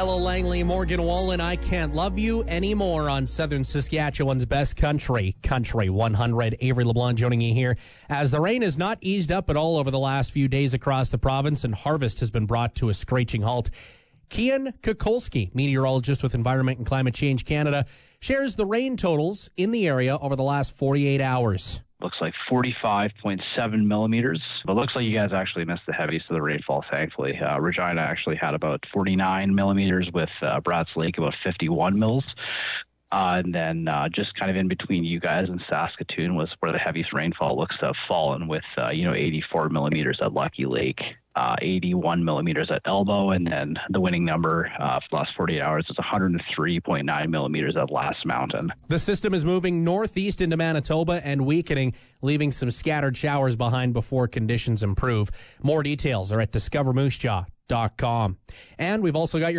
Hello, Langley, Morgan Wallen. I Can't Love You Anymore on Southern Saskatchewan's best country, Country 100. Avery LeBlanc joining you here as the rain has not eased up at all over the last few days across the province, and harvest has been brought to a screeching halt. Kian Kukulski, meteorologist with Environment and Climate Change Canada, shares the rain totals in the area over the last 48 hours. Looks like 45.7 millimeters. But looks like you guys actually missed the heaviest of the rainfall, thankfully. Regina actually had about 49 millimeters, with Bratz Lake about 51 mils. And then just kind of in between you guys and Saskatoon was where the heaviest rainfall looks to have fallen, with 84 millimeters at Lucky Lake, 81 millimeters at Elbow, and then the winning number for the last 48 hours is 103.9 millimeters at Last Mountain. The system is moving northeast into Manitoba and weakening, leaving some scattered showers behind before conditions improve. More details are at discovermoosejaw.com. And we've also got your